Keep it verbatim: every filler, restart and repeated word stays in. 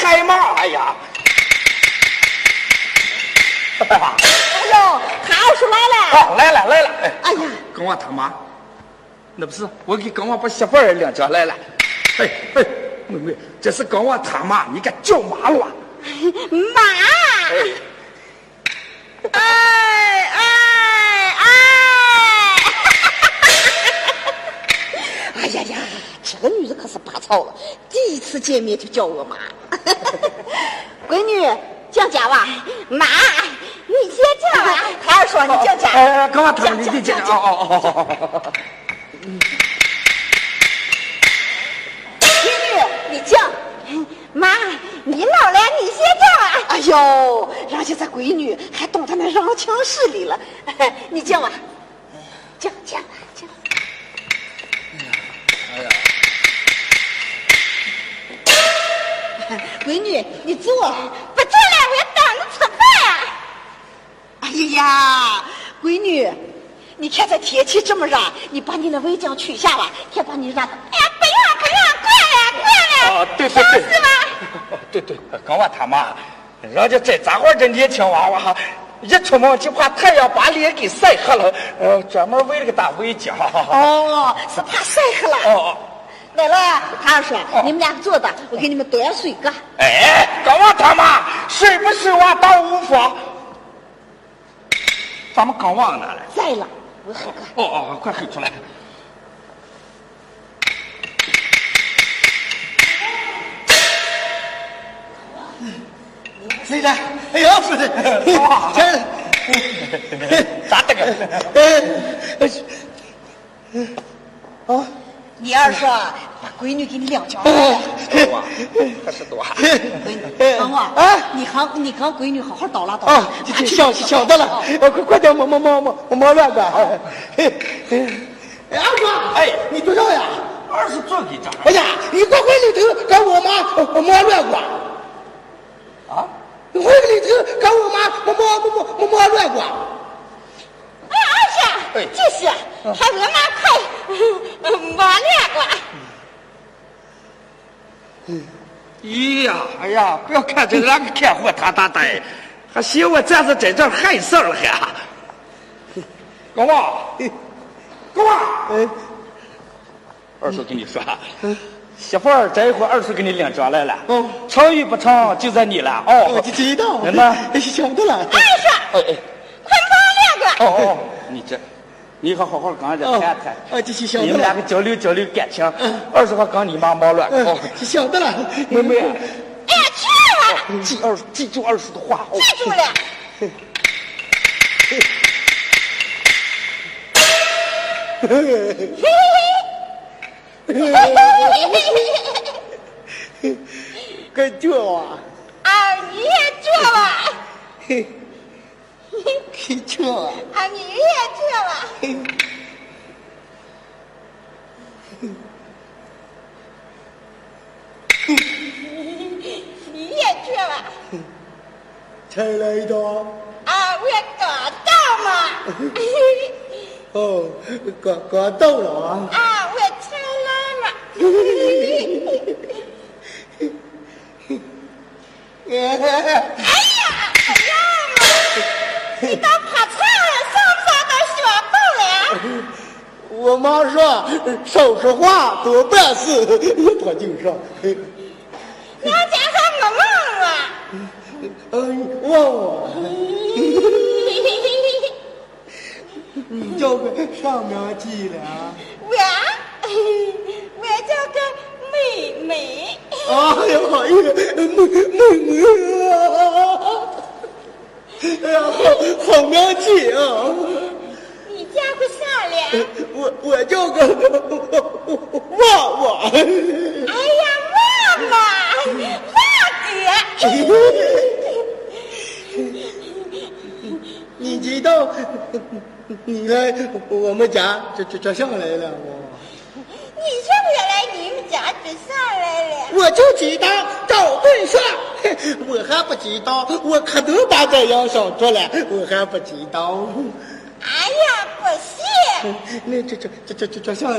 海嘛！哎呀， 哎呦，他二叔来了！ 哦，来了来了！哎， 哎呀， 跟我他妈，那不是我给跟我把媳妇儿领着来了。哎哎，妹妹，这是跟我他妈，你敢叫妈了？ 妈！哎哎哎！哎呀呀，这个女的可是拔草了，第一次见面就叫我妈。闺女，叫家吧。妈，你先叫啊。他要说你叫家。 哎，跟我他妈，你你叫。哦哦哦哦哦。 闺女，你叫。妈，你老了，你先叫啊！哎呦，人家这闺女还懂他那让强势力了。你叫啊，叫叫叫！ 哎呀， 闺女，你坐，不坐了，我要等着吃饭啊！哎呀，闺女，你看这天气这么热，你把你的围巾取下吧，看把你热的。哎呀，不要不要，过来过来！ 哦，对对对， 是吧？ 对对，跟我他妈，人家这咋会这年轻娃娃哈，一出门就怕太阳把脸给晒黑了，呃，专门围了个大围巾。 哦，是怕晒黑了。 哦， 来了，他说、哦、你们俩坐着，我给你们端水个。 哎，跟我他妈，睡不睡我当无妨。咱们刚忘哪了？ 在了，我喝个。 哦哦，快喝出来。 谁的？哎呦，是的， 哇，咋的个？ 啊， 你二叔把闺女给你领家来了。 多啊，可是多。 闺女，等我啊！你和你跟闺女好好叨拉叨拉。 啊，晓晓得了，快快点，莫莫莫莫莫乱干。哎，二叔， 哎， 你多少呀？ 二十做给账。 哎呀，你快回里头跟我妈莫乱管。 啊？ 回里头跟我妈莫莫莫莫莫莫乱管。 哎，二叔， 哎， 这是还我妈快莫乱管。 嗯，咦呀，哎呀，不要看这两个看货他他的，还嫌我站在在这害事儿了还。公公，公公， 哎， 二叔跟你说，嗯，媳妇儿这一会儿二叔给你领着来了， 哦， 成与不成就在你了。哦， 我就知道， 人呢？ 晓得了。 二叔， 哎哎， 快莫乱管。 哦哦，你这。你和好好跟人家谈谈， 啊，这是晓得了。 你们两个交流交流感情。二叔还跟你妈忙乱。 哦，晓得了， 妹妹。 哎呀，去了！记二记住二叔的话。 记住了。嘿嘿嘿。 该做啊。 啊，你也做吧。 嘿。给做啊，你也做吧。你也做吧。 才来的。 啊，我刚到嘛。 哦，刚刚到了啊。 啊，我才来嘛。哎呀，哎呀嘛！你当爬菜了，上不上到学够了？ 我妈说，少说话，多办事，她就说。 你要讲上我忘了。 哎，忘了。你叫个上面去了？ 我，我叫个妹妹。 哎呀，哎呀，妹妹妹啊！哎呀，好好名气啊！ 你叫个啥了？ 我我叫个旺旺。 哎呀，旺旺，旺哥。 你知道你来我们家这这这上来了吗？ 你说我来你们家这上来了？ 我就知道找对象，我还不知道，我可能把这样想出来，我还不知道。 哎呀，不信！ 那这这这这这这像。